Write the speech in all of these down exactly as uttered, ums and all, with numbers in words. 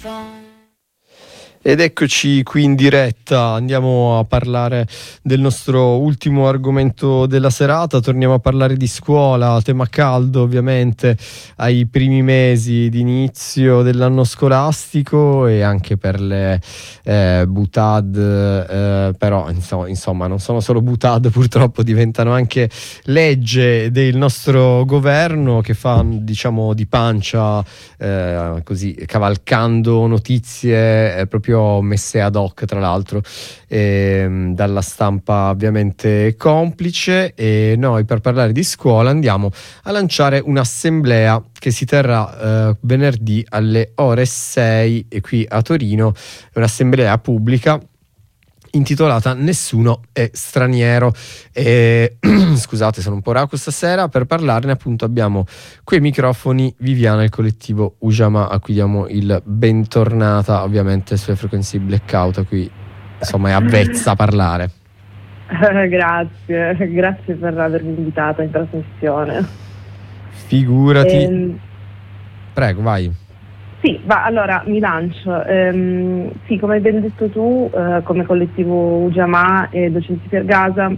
Ed eccoci qui in diretta, andiamo a parlare del nostro ultimo argomento della serata, torniamo a parlare di scuola, tema caldo ovviamente ai primi mesi di inizio dell'anno scolastico e anche per le eh, butad, eh, però insomma, insomma non sono solo butad, purtroppo diventano anche legge del nostro governo che fa, diciamo, di pancia, eh, così cavalcando notizie eh, proprio messe ad hoc, tra l'altro ehm, dalla stampa ovviamente complice. E noi, per parlare di scuola, andiamo a lanciare un'assemblea che si terrà eh, venerdì alle ore sei e qui a Torino, un'assemblea pubblica intitolata Nessuno è straniero. E, scusate, sono un po' rauco stasera. Per parlarne appunto abbiamo qui ai microfoni Viviana, il collettivo Ujamaa, a cui diamo il bentornata ovviamente sulle frequenze blackout, a cui insomma è avvezza a parlare. Grazie, grazie per avermi invitata in trasmissione. Figurati. Ehm... Prego, vai. Sì, ma allora mi lancio. Ehm, sì, come hai ben detto tu, eh, come collettivo Ujamaa e Docenti per Gaza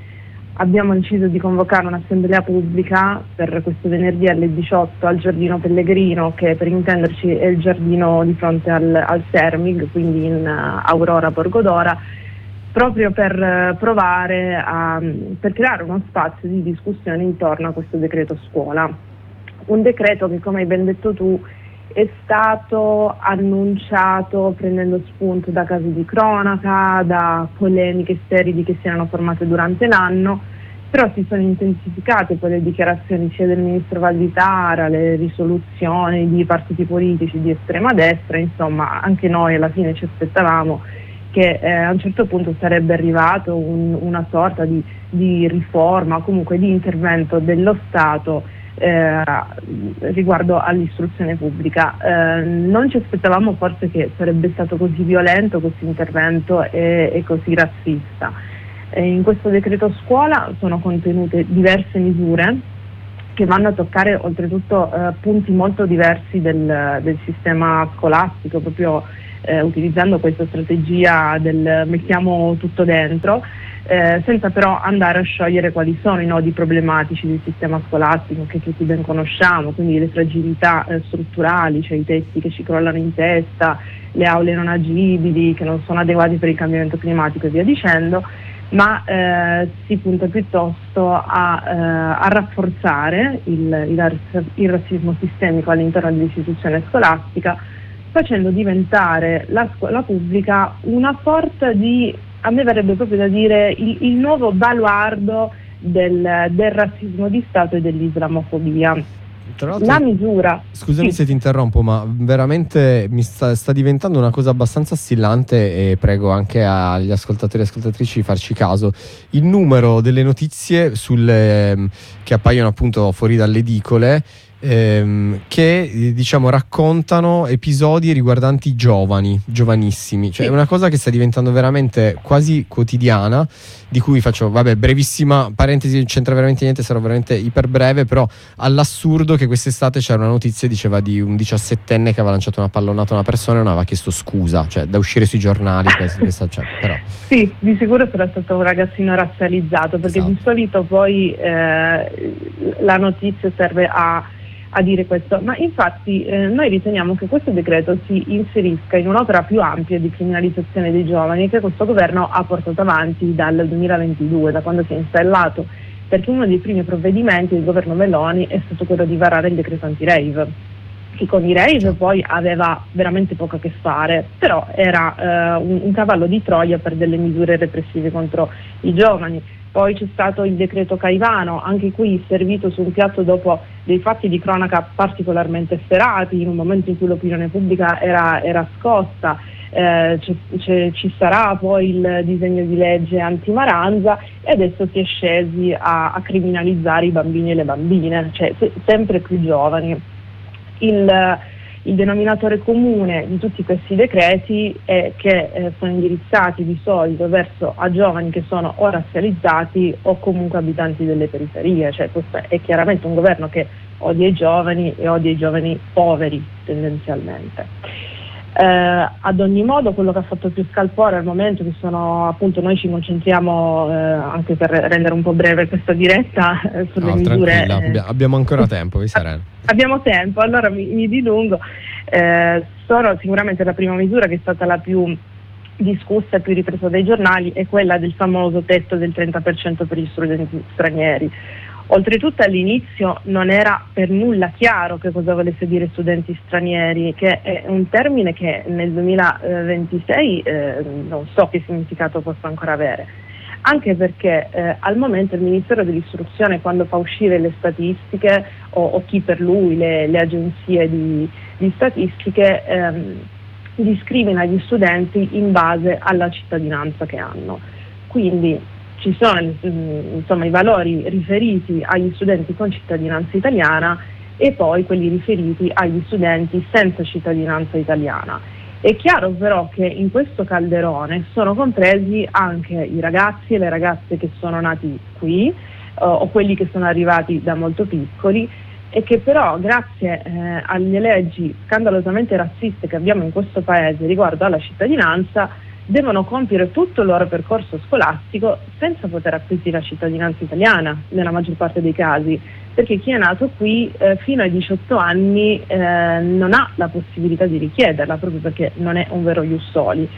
abbiamo deciso di convocare un'assemblea pubblica per questo venerdì alle diciotto al Giardino Pellegrino, che per intenderci è il giardino di fronte al, al Sermig, quindi in uh, Aurora Borgodora, proprio per uh, provare a per creare uno spazio di discussione intorno a questo decreto scuola. Un decreto che, come hai ben detto tu, è stato annunciato prendendo spunto da casi di cronaca, da polemiche sterili che si erano formate durante l'anno, però si sono intensificate poi le dichiarazioni sia del ministro Valditara, le risoluzioni di partiti politici di estrema destra. Insomma, anche noi alla fine ci aspettavamo che eh, a un certo punto sarebbe arrivato un, una sorta di, di riforma, comunque di intervento dello Stato Eh, riguardo all'istruzione pubblica. Eh, non ci aspettavamo forse che sarebbe stato così violento questo intervento e, e così razzista. Eh, in questo decreto scuola sono contenute diverse misure che vanno a toccare oltretutto eh, punti molto diversi del, del sistema scolastico, proprio eh, utilizzando questa strategia del mettiamo tutto dentro. Eh, senza però andare a sciogliere quali sono i nodi problematici del sistema scolastico che tutti ben conosciamo, quindi le fragilità eh, strutturali, cioè i tetti che ci crollano in testa, le aule non agibili, che non sono adeguati per il cambiamento climatico e via dicendo, ma eh, si punta piuttosto a, eh, a rafforzare il, il, il razzismo sistemico all'interno dell'istituzione scolastica, facendo diventare la scuola pubblica una sorta di, a me verrebbe proprio da dire, il, il nuovo baluardo del, del razzismo di Stato e dell'islamofobia. La misura... Scusami sì. se ti interrompo, ma veramente mi sta, sta diventando una cosa abbastanza assillante, e prego anche agli ascoltatori e ascoltatrici di farci caso. Il numero delle notizie sulle, che appaiono appunto fuori dalle edicole, Ehm, che diciamo raccontano episodi riguardanti i giovani, giovanissimi, cioè è una cosa che sta diventando veramente quasi quotidiana, di cui faccio, vabbè, brevissima parentesi, non c'entra veramente niente, sarò veramente iper breve, però all'assurdo che quest'estate c'era una notizia, diceva di un diciassettenne che aveva lanciato una pallonata a una persona e non aveva chiesto scusa, cioè da uscire sui giornali questa, questa, cioè, però. Sì, di sicuro sarà stato un ragazzino razzializzato, perché esatto. Di solito poi eh, la notizia serve a a dire questo, ma infatti eh, noi riteniamo che questo decreto si inserisca in un'opera più ampia di criminalizzazione dei giovani che questo governo ha portato avanti dal duemilaventidue, da quando si è installato, perché uno dei primi provvedimenti del governo Meloni è stato quello di varare il decreto anti-rave, che con i rave poi aveva veramente poco a che fare, però era eh, un, un cavallo di Troia per delle misure repressive contro i giovani. Poi c'è stato il decreto Caivano, anche qui servito su un piatto dopo dei fatti di cronaca particolarmente efferati, in un momento in cui l'opinione pubblica era, era scossa. Eh, c'è, c'è, ci sarà poi il disegno di legge anti-Maranza e adesso si è scesi a, a criminalizzare i bambini e le bambine, cioè se, sempre più giovani. Il, il denominatore comune di tutti questi decreti è che eh, sono indirizzati di solito verso a giovani che sono o razzializzati o comunque abitanti delle periferie, cioè questo è chiaramente un governo che odia i giovani e odia i giovani poveri tendenzialmente. Eh, ad ogni modo, quello che ha fatto più scalpore al momento, che sono appunto, noi ci concentriamo, eh, anche per rendere un po' breve questa diretta, eh, sulle no, misure. Eh, abbiamo ancora tempo, vi sarà. Abbiamo tempo, allora mi, mi dilungo. Eh, sono sicuramente la prima misura che è stata la più discussa e più ripresa dai giornali, è quella del famoso tetto del trenta per cento per gli studenti stranieri. Oltretutto all'inizio non era per nulla chiaro che cosa volesse dire studenti stranieri, che è un termine che nel duemilaventisei eh, non so che significato possa ancora avere, anche perché eh, al momento il Ministero dell'Istruzione, quando fa uscire le statistiche o, o chi per lui, le, le agenzie di, di statistiche, ehm, discrimina gli studenti in base alla cittadinanza che hanno. Quindi ci sono insomma i valori riferiti agli studenti con cittadinanza italiana e poi quelli riferiti agli studenti senza cittadinanza italiana. È chiaro però che in questo calderone sono compresi anche i ragazzi e le ragazze che sono nati qui eh, o quelli che sono arrivati da molto piccoli, e che però grazie eh, alle leggi scandalosamente razziste che abbiamo in questo paese riguardo alla cittadinanza devono compiere tutto il loro percorso scolastico senza poter acquisire la cittadinanza italiana nella maggior parte dei casi, perché chi è nato qui eh, fino ai diciotto anni eh, non ha la possibilità di richiederla, proprio perché non è un vero ius soli.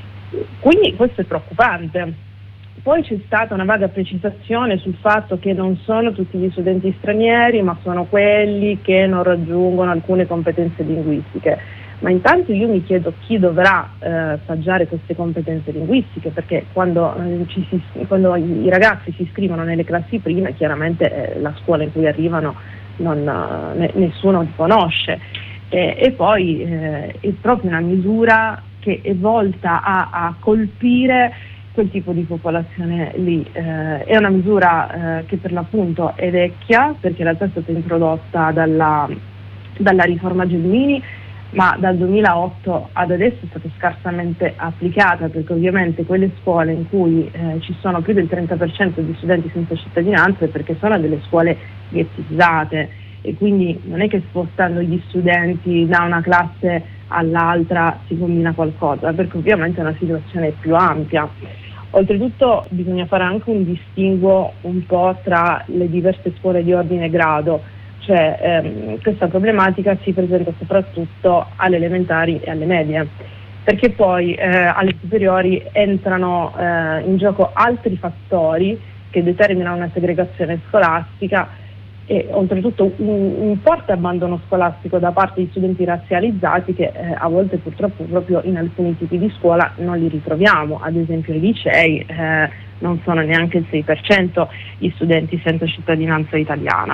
Quindi questo è preoccupante. Poi c'è stata una vaga precisazione sul fatto che non sono tutti gli studenti stranieri, ma sono quelli che non raggiungono alcune competenze linguistiche. Ma intanto io mi chiedo chi dovrà eh, saggiare queste competenze linguistiche, perché quando, eh, ci si, quando i ragazzi si iscrivono nelle classi prime, chiaramente eh, la scuola in cui arrivano non, ne, nessuno li conosce. E, e poi eh, è proprio una misura che è volta a, a colpire quel tipo di popolazione lì. Eh, è una misura eh, che per l'appunto è vecchia, perché in realtà è stata introdotta dalla, dalla riforma Gelmini, ma dal duemilaotto ad adesso è stata scarsamente applicata, perché ovviamente quelle scuole in cui eh, ci sono più del trenta per cento di studenti senza cittadinanza è perché sono delle scuole ghettizzate, e quindi non è che spostando gli studenti da una classe all'altra si combina qualcosa, perché ovviamente è una situazione più ampia. Oltretutto bisogna fare anche un distinguo un po' tra le diverse scuole di ordine e grado, cioè ehm, questa problematica si presenta soprattutto alle elementari e alle medie, perché poi eh, alle superiori entrano eh, in gioco altri fattori che determinano una segregazione scolastica e oltretutto un, un forte abbandono scolastico da parte di studenti razzializzati che eh, a volte purtroppo proprio in alcuni tipi di scuola non li ritroviamo. Ad esempio ai licei eh, non sono neanche il sei per cento gli studenti senza cittadinanza italiana.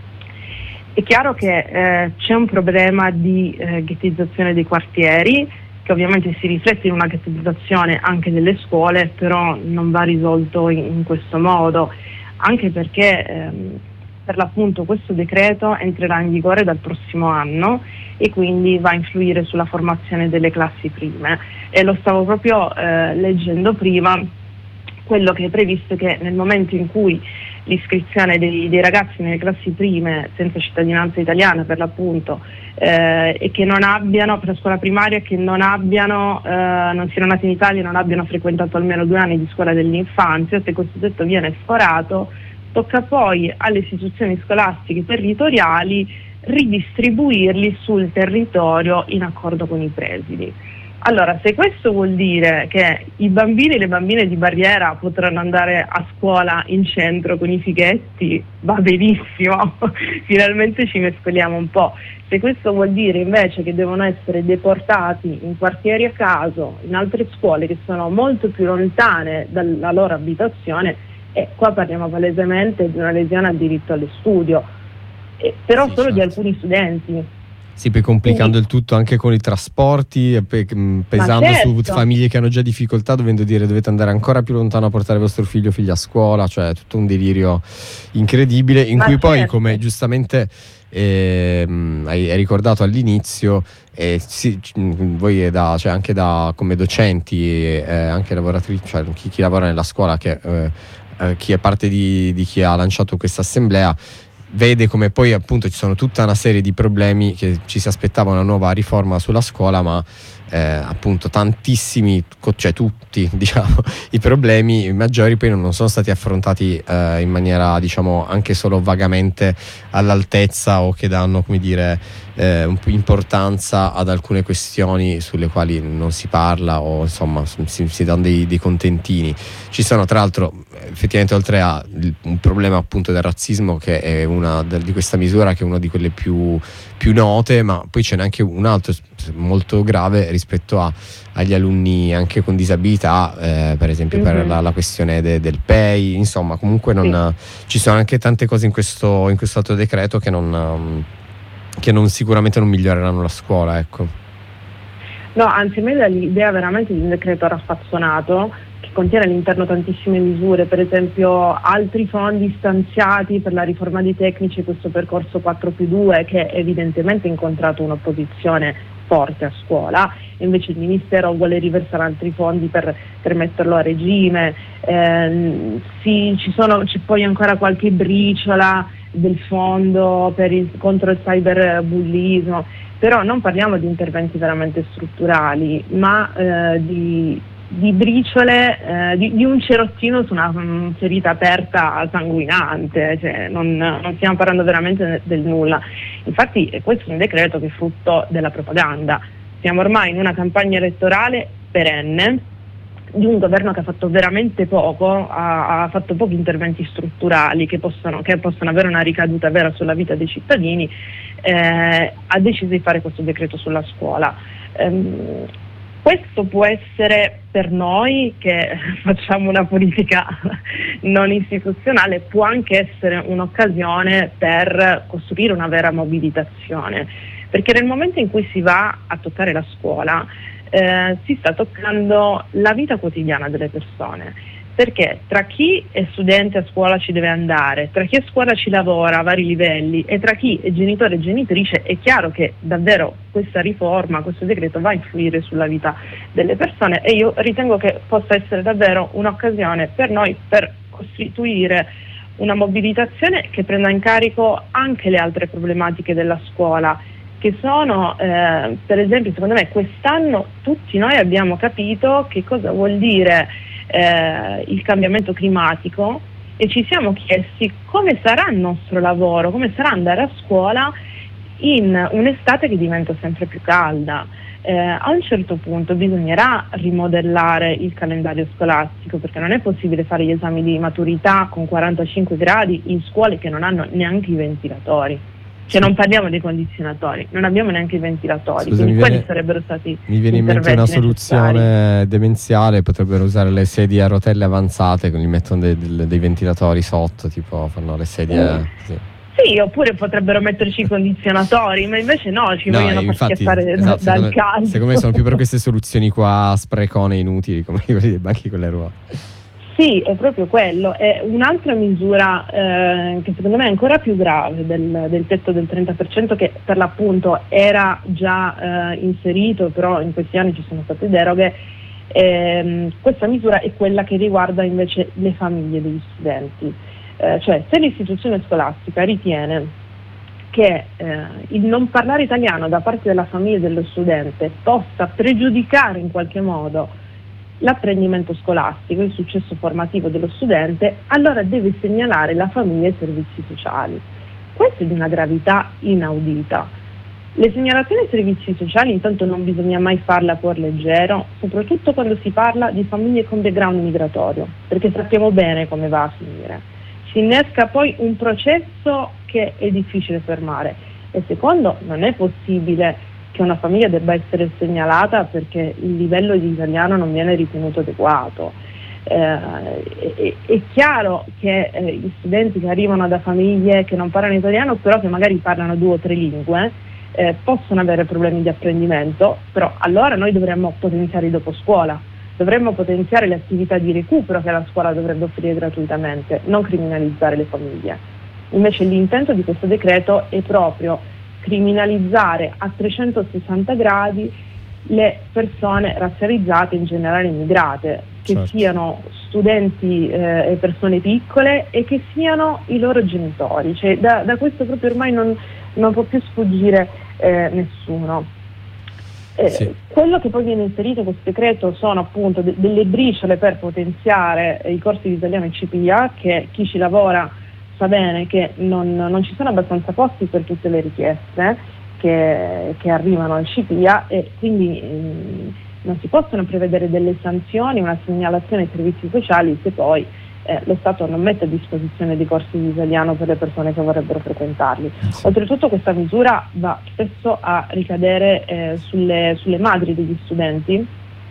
È chiaro che eh, c'è un problema di eh, ghettizzazione dei quartieri, che ovviamente si riflette in una ghettizzazione anche delle scuole, però non va risolto in, in questo modo, anche perché ehm, per l'appunto questo decreto entrerà in vigore dal prossimo anno e quindi va a influire sulla formazione delle classi prime, e lo stavo proprio eh, leggendo prima. Quello che è previsto è che nel momento in cui l'iscrizione dei, dei ragazzi nelle classi prime senza cittadinanza italiana per l'appunto eh, e che non abbiano, per la scuola primaria, che non abbiano, eh, non siano nati in Italia e non abbiano frequentato almeno due anni di scuola dell'infanzia, se questo tetto viene sforato, tocca poi alle istituzioni scolastiche territoriali ridistribuirli sul territorio in accordo con i presidi. Allora, se questo vuol dire che i bambini e le bambine di barriera potranno andare a scuola in centro con i fighetti, va benissimo, finalmente ci mescoliamo un po'. Se questo vuol dire invece che devono essere deportati in quartieri a caso, in altre scuole che sono molto più lontane dalla loro abitazione, eh, qua parliamo palesemente di una lesione al diritto allo studio, eh, però sì, solo certo. Di alcuni studenti. Sì, poi complicando Quindi, il tutto anche con i trasporti, pe- pesando certo. su famiglie che hanno già difficoltà, dovendo dire dovete andare ancora più lontano a portare vostro figlio o figlia a scuola, cioè tutto un delirio incredibile, in Ma cui certo. poi, come giustamente eh, hai, hai ricordato all'inizio, eh, sì, voi è da, cioè anche da come docenti, eh, anche lavoratrici, cioè chi, chi lavora nella scuola, che eh, eh, chi è parte di, di chi ha lanciato questa assemblea, vede come poi appunto ci sono tutta una serie di problemi, che ci si aspettava una nuova riforma sulla scuola, ma eh, appunto tantissimi, cioè tutti diciamo i problemi maggiori poi non sono stati affrontati eh, in maniera diciamo anche solo vagamente all'altezza, o che danno, come dire, eh, un po' importanza ad alcune questioni sulle quali non si parla, o insomma si, si danno dei, dei contentini. Ci sono tra l'altro effettivamente, oltre a un problema appunto del razzismo, che è una di questa misura, che è una di quelle più, più note, ma poi ce n'è anche un altro molto grave rispetto a, agli alunni anche con disabilità, eh, per esempio mm-hmm. per la, la questione de, del P E I, insomma comunque non, sì. Ci sono anche tante cose in questo, in questo altro decreto che non, che non sicuramente non miglioreranno la scuola, ecco. No, anzi, a me dà l'idea veramente di un decreto raffazzonato che contiene all'interno tantissime misure, per esempio altri fondi stanziati per la riforma dei tecnici, questo percorso quattro più due che evidentemente ha incontrato un'opposizione forte a scuola, e invece il Ministero vuole riversare altri fondi per, per metterlo a regime. Eh, sì, ci sono, c'è poi ancora qualche briciola del fondo per il, contro il cyberbullismo, però non parliamo di interventi veramente strutturali, ma eh, di, di briciole, eh, di, di un cerottino su una um, ferita aperta sanguinante, cioè non, non stiamo parlando veramente del nulla. Infatti questo è un decreto che è frutto della propaganda. Siamo ormai in una campagna elettorale perenne di un governo che ha fatto veramente poco, ha, ha fatto pochi interventi strutturali che possono, che possono avere una ricaduta vera sulla vita dei cittadini, eh, ha deciso di fare questo decreto sulla scuola. Um, questo può essere per noi che facciamo una politica non istituzionale, può anche essere un'occasione per costruire una vera mobilitazione, perché nel momento in cui si va a toccare la scuola Eh, si sta toccando la vita quotidiana delle persone, perché tra chi è studente a scuola ci deve andare, tra chi a scuola ci lavora a vari livelli e tra chi è genitore e genitrice, è chiaro che davvero questa riforma, questo decreto va a influire sulla vita delle persone, e io ritengo che possa essere davvero un'occasione per noi per costituire una mobilitazione che prenda in carico anche le altre problematiche della scuola, che sono, eh, per esempio, secondo me quest'anno tutti noi abbiamo capito che cosa vuol dire eh, il cambiamento climatico, e ci siamo chiesti come sarà il nostro lavoro, come sarà andare a scuola in un'estate che diventa sempre più calda. Eh, a un certo punto bisognerà rimodellare il calendario scolastico, perché non è possibile fare gli esami di maturità con quarantacinque gradi in scuole che non hanno neanche i ventilatori. Cioè non parliamo dei condizionatori, non abbiamo neanche i ventilatori. Scusa, quindi mi quelli viene, sarebbero stati mi viene in mente una soluzione necessari. Demenziale, potrebbero usare le sedie a rotelle avanzate, quindi mettono dei, dei, dei ventilatori sotto, tipo fanno le sedie mm. sì. Sì, oppure potrebbero metterci i condizionatori, ma invece no, ci no, vogliono far schiaffare esatto, da, dal caldo. Secondo me sono più per queste soluzioni qua sprecone inutili, come quelli dei banchi con le ruote. Sì, è proprio quello. È un'altra misura eh, che secondo me è ancora più grave del, del tetto del trenta per cento, che per l'appunto era già eh, inserito, però in questi anni ci sono state deroghe. Eh, questa misura è quella che riguarda invece le famiglie degli studenti. Eh, cioè, se l'istituzione scolastica ritiene che eh, il non parlare italiano da parte della famiglia dello studente possa pregiudicare in qualche modo l'apprendimento scolastico, il successo formativo dello studente, allora deve segnalare la famiglia ai servizi sociali. Questo è di una gravità inaudita. Le segnalazioni ai servizi sociali intanto non bisogna mai farle a cuor leggero, soprattutto quando si parla di famiglie con background migratorio, perché sappiamo bene come va a finire. Si innesca poi un processo che è difficile fermare, e secondo, non è possibile che una famiglia debba essere segnalata perché il livello di italiano non viene ritenuto adeguato. Eh, è, è chiaro che eh, gli studenti che arrivano da famiglie che non parlano italiano, però che magari parlano due o tre lingue, eh, possono avere problemi di apprendimento, però allora noi dovremmo potenziare il doposcuola, dovremmo potenziare le attività di recupero che la scuola dovrebbe offrire gratuitamente, non criminalizzare le famiglie. Invece l'intento di questo decreto è proprio criminalizzare a trecentosessanta gradi le persone razzializzate, in generale immigrate, che certo. siano studenti e eh, persone piccole, e che siano i loro genitori. Cioè, da, da questo proprio ormai non, non può più sfuggire eh, nessuno. Eh, sì. Quello che poi viene inserito in questo decreto sono appunto de- delle briciole per potenziare eh, i corsi di italiano in C P I A, che chi ci lavora sa bene che non, non ci sono abbastanza posti per tutte le richieste che, che arrivano al C P I A, e quindi mh, non si possono prevedere delle sanzioni, una segnalazione ai servizi sociali se poi eh, lo Stato non mette a disposizione dei corsi di italiano per le persone che vorrebbero frequentarli. Sì. Oltretutto questa misura va spesso a ricadere eh, sulle, sulle madri degli studenti,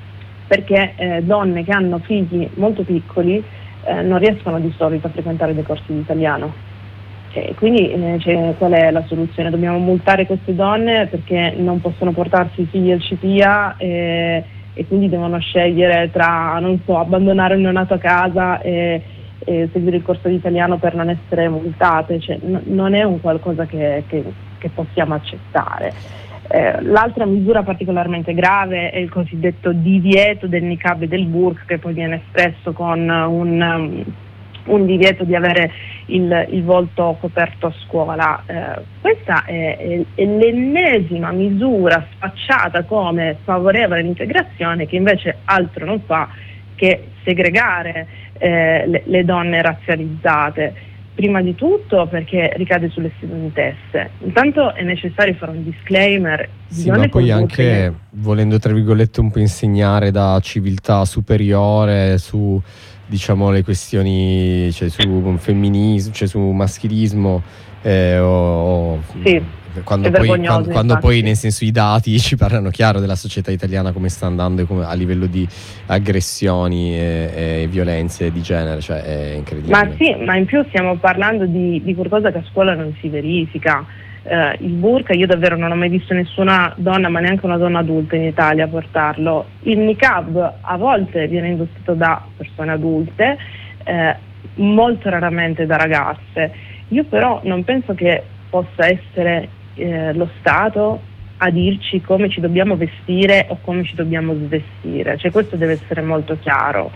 perché eh, donne che hanno figli molto piccoli eh, non riescono di solito a frequentare dei corsi di italiano. Cioè, quindi eh, cioè, qual è la soluzione? Dobbiamo multare queste donne perché non possono portarsi i figli al C P I A e, e quindi devono scegliere tra, non so, abbandonare il neonato a casa e, e seguire il corso di italiano per non essere multate. Cioè, n- non è un qualcosa che, che, che possiamo accettare. Eh, l'altra misura particolarmente grave è il cosiddetto divieto del niqab e del burqa, che poi viene espresso con un, um, un divieto di avere il, il volto coperto a scuola. Eh, questa è, è, è l'ennesima misura spacciata come favorevole all'integrazione, che invece altro non fa che segregare eh, le, le donne razzializzate. Prima di tutto perché ricade sulle studentesse. Intanto è necessario fare un disclaimer. Sì, ma poi anche, volendo tra virgolette un po' insegnare da civiltà superiore su, diciamo, le questioni, cioè su femminismo, cioè su maschilismo, eh, o, sì, quando, poi, quando, quando poi nel senso i dati ci parlano chiaro della società italiana, come sta andando e come, a livello di aggressioni e, e violenze di genere, cioè è incredibile. Ma sì, ma in più stiamo parlando di, di qualcosa che a scuola non si verifica. Eh, il burqa, io davvero non ho mai visto nessuna donna, ma neanche una donna adulta in Italia a portarlo. Il niqab a volte viene indossato da persone adulte, eh, molto raramente da ragazze. Io però non penso che possa essere eh, lo Stato a dirci come ci dobbiamo vestire o come ci dobbiamo svestire, cioè questo deve essere molto chiaro.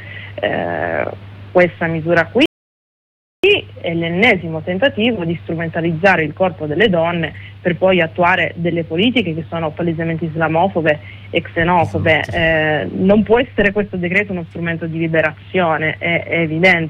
Eh, questa misura qui è l'ennesimo tentativo di strumentalizzare il corpo delle donne per poi attuare delle politiche che sono palesemente islamofobe e xenofobe. Eh, non può essere questo decreto uno strumento di liberazione, è, è evidente.